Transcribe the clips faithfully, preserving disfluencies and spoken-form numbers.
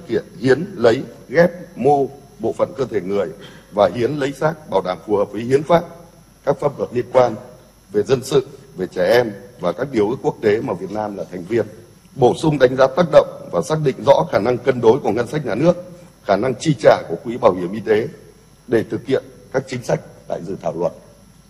thực hiện hiến, lấy, ghép, mô bộ phận cơ thể người và hiến lấy xác bảo đảm phù hợp với hiến pháp, các pháp luật liên quan về dân sự, về trẻ em và các điều ước quốc tế mà Việt Nam là thành viên. Bổ sung đánh giá tác động và xác định rõ khả năng cân đối của ngân sách nhà nước, khả năng chi trả của quỹ bảo hiểm y tế để thực hiện các chính sách tại dự thảo luật.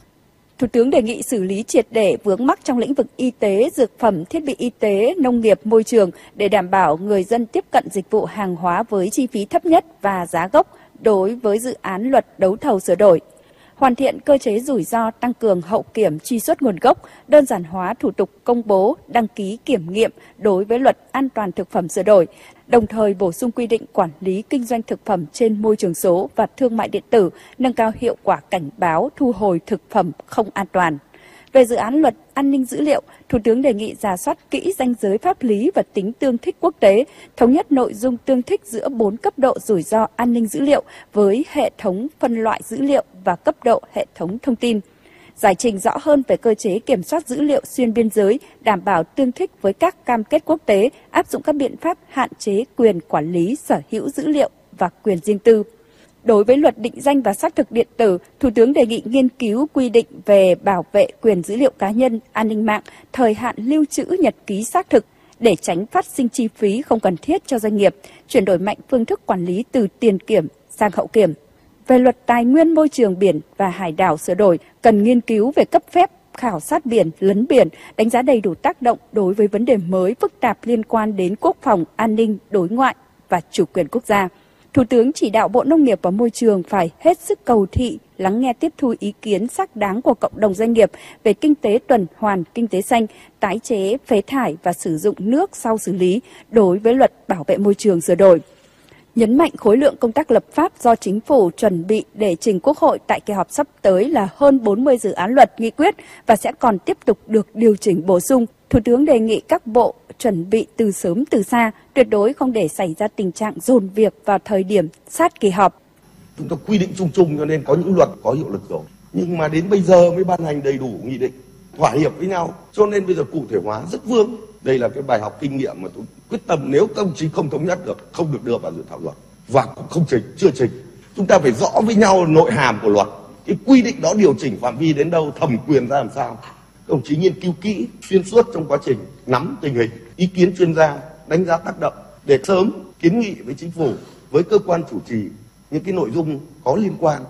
Thủ tướng đề nghị xử lý triệt để vướng mắc trong lĩnh vực y tế, dược phẩm, thiết bị y tế, nông nghiệp, môi trường để đảm bảo người dân tiếp cận dịch vụ hàng hóa với chi phí thấp nhất và giá gốc đối với dự án luật đấu thầu sửa đổi. Hoàn thiện cơ chế rủi ro, tăng cường hậu kiểm truy xuất nguồn gốc, đơn giản hóa thủ tục công bố, đăng ký kiểm nghiệm đối với luật an toàn thực phẩm sửa đổi, đồng thời bổ sung quy định quản lý kinh doanh thực phẩm trên môi trường số và thương mại điện tử, nâng cao hiệu quả cảnh báo thu hồi thực phẩm không an toàn. Về dự án luật an ninh dữ liệu, Thủ tướng đề nghị rà soát kỹ ranh giới pháp lý và tính tương thích quốc tế, thống nhất nội dung tương thích giữa bốn cấp độ rủi ro an ninh dữ liệu với hệ thống phân loại dữ liệu và cấp độ hệ thống thông tin. Giải trình rõ hơn về cơ chế kiểm soát dữ liệu xuyên biên giới, đảm bảo tương thích với các cam kết quốc tế, áp dụng các biện pháp hạn chế quyền quản lý sở hữu dữ liệu và quyền riêng tư. Đối với luật định danh và xác thực điện tử, Thủ tướng đề nghị nghiên cứu quy định về bảo vệ quyền dữ liệu cá nhân, an ninh mạng, thời hạn lưu trữ nhật ký xác thực để tránh phát sinh chi phí không cần thiết cho doanh nghiệp, chuyển đổi mạnh phương thức quản lý từ tiền kiểm sang hậu kiểm. Về luật tài nguyên môi trường biển và hải đảo sửa đổi, cần nghiên cứu về cấp phép, khảo sát biển, lấn biển, đánh giá đầy đủ tác động đối với vấn đề mới phức tạp liên quan đến quốc phòng, an ninh, đối ngoại và chủ quyền quốc gia. Thủ tướng chỉ đạo Bộ Nông nghiệp và Môi trường phải hết sức cầu thị, lắng nghe tiếp thu ý kiến xác đáng của cộng đồng doanh nghiệp về kinh tế tuần hoàn, kinh tế xanh, tái chế, phế thải và sử dụng nước sau xử lý đối với luật bảo vệ môi trường sửa đổi. Nhấn mạnh khối lượng công tác lập pháp do Chính phủ chuẩn bị để trình Quốc hội tại kỳ họp sắp tới là hơn bốn mươi dự án luật nghị quyết và sẽ còn tiếp tục được điều chỉnh bổ sung. Thủ tướng đề nghị các bộ chuẩn bị từ sớm từ xa, tuyệt đối không để xảy ra tình trạng dồn việc vào thời điểm sát kỳ họp. Chúng ta quy định chung chung cho nên có những luật có hiệu lực rồi. Nhưng mà đến bây giờ mới ban hành đầy đủ nghị định, thỏa hiệp với nhau. Cho nên bây giờ cụ thể hóa rất vướng. Đây là cái bài học kinh nghiệm mà tôi quyết tâm nếu các đồng chí không thống nhất được, không được đưa vào dự thảo luật. Và cũng không trình, chưa trình. Chúng ta phải rõ với nhau nội hàm của luật. Cái quy định đó điều chỉnh phạm vi đến đâu, thẩm quyền ra làm sao. Các đồng chí nghiên cứu kỹ, xuyên suốt trong quá trình nắm tình hình, ý kiến chuyên gia, đánh giá tác động để sớm kiến nghị với Chính phủ, với cơ quan chủ trì những cái nội dung có liên quan.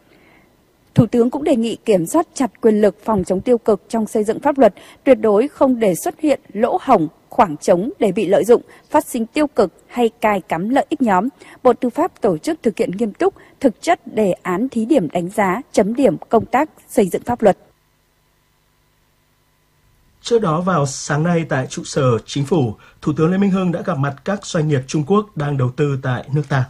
Thủ tướng cũng đề nghị kiểm soát chặt quyền lực phòng chống tiêu cực trong xây dựng pháp luật, tuyệt đối không để xuất hiện lỗ hổng, khoảng trống để bị lợi dụng, phát sinh tiêu cực hay cài cắm lợi ích nhóm. Bộ Tư pháp tổ chức thực hiện nghiêm túc, thực chất đề án thí điểm đánh giá, chấm điểm công tác xây dựng pháp luật. Trước đó vào sáng nay tại trụ sở Chính phủ, Thủ tướng Lê Minh Hưng đã gặp mặt các doanh nghiệp Trung Quốc đang đầu tư tại nước ta.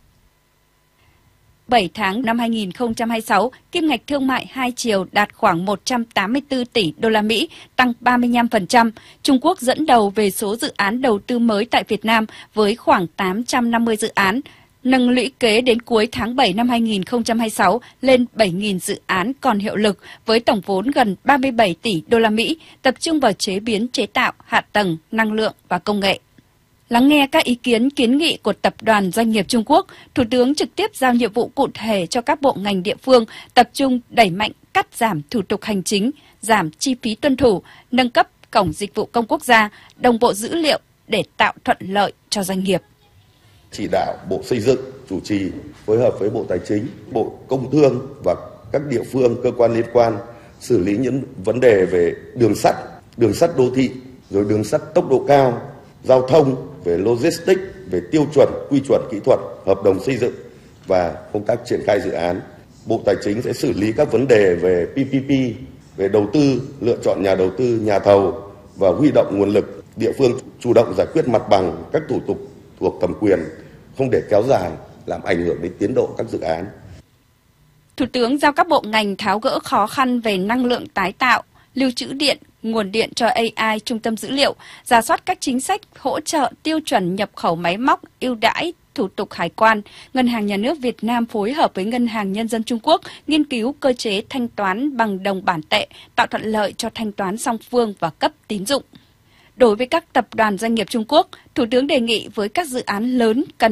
bảy tháng năm hai nghìn không trăm hai mươi sáu, kim ngạch thương mại hai chiều đạt khoảng một trăm tám mươi tư tỷ đô la Mỹ, tăng ba mươi lăm phần trăm. Trung Quốc dẫn đầu về số dự án đầu tư mới tại Việt Nam với khoảng tám trăm năm mươi dự án, nâng lũy kế đến cuối tháng bảy năm hai nghìn không trăm hai mươi sáu lên bảy nghìn dự án còn hiệu lực với tổng vốn gần ba mươi bảy tỷ đô la Mỹ, tập trung vào chế biến, chế tạo, hạ tầng, năng lượng và công nghệ. Lắng nghe các ý kiến kiến nghị của Tập đoàn Doanh nghiệp Trung Quốc, Thủ tướng trực tiếp giao nhiệm vụ cụ thể cho các bộ ngành địa phương tập trung đẩy mạnh cắt giảm thủ tục hành chính, giảm chi phí tuân thủ, nâng cấp cổng dịch vụ công quốc gia, đồng bộ dữ liệu để tạo thuận lợi cho doanh nghiệp. Chỉ đạo Bộ Xây dựng chủ trì phối hợp với Bộ Tài chính, Bộ Công Thương và các địa phương cơ quan liên quan xử lý những vấn đề về đường sắt, đường sắt đô thị, rồi đường sắt tốc độ cao, giao thông, về logistics, về tiêu chuẩn, quy chuẩn kỹ thuật, hợp đồng xây dựng và công tác triển khai dự án. Bộ Tài chính sẽ xử lý các vấn đề về pê pê pê, về đầu tư, lựa chọn nhà đầu tư, nhà thầu và huy động nguồn lực. Địa phương chủ động giải quyết mặt bằng các thủ tục thuộc thẩm quyền, không để kéo dài, làm ảnh hưởng đến tiến độ các dự án. Thủ tướng giao các bộ ngành tháo gỡ khó khăn về năng lượng tái tạo, lưu trữ điện, nguồn điện cho a i, trung tâm dữ liệu, rà soát các chính sách hỗ trợ tiêu chuẩn nhập khẩu máy móc, ưu đãi, thủ tục hải quan. Ngân hàng Nhà nước Việt Nam phối hợp với Ngân hàng Nhân dân Trung Quốc nghiên cứu cơ chế thanh toán bằng đồng bản tệ, tạo thuận lợi cho thanh toán song phương và cấp tín dụng. Đối với các tập đoàn doanh nghiệp Trung Quốc, Thủ tướng đề nghị với các dự án lớn cần